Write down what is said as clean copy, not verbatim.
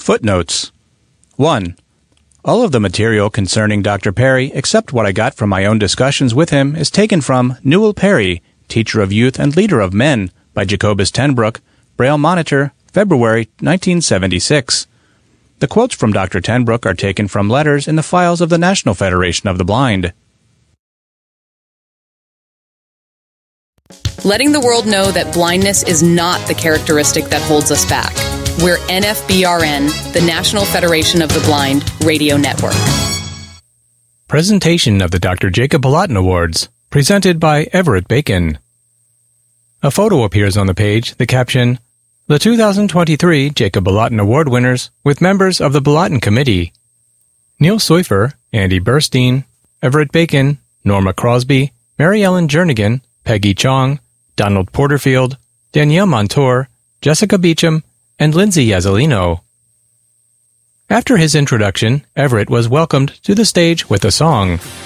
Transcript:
Footnotes. 1. All of the material concerning Dr. Perry, except what I got from my own discussions with him, is taken from Newell Perry, Teacher of Youth and Leader of Men, by Jacobus Tenbrook, Braille Monitor, February 1976. The quotes from Dr. Tenbrook are taken from letters in the files of the National Federation of the Blind. Letting the world know that blindness is not the characteristic that holds us back. We're NFBRN, the National Federation of the Blind Radio Network. Presentation of the Dr. Jacob Balatin Awards, presented by Everett Bacon. A photo appears on the page, the caption, "The 2023 Jacob Balatin Award winners with members of the Balatin Committee: Neil Seufer, Andy Burstein, Everett Bacon, Norma Crosby, Mary Ellen Jernigan, Peggy Chong, Donald Porterfield, Danielle Montour, Jessica Beecham, and Lindsay Yazzolino." After his introduction, Everett was welcomed to the stage with a song.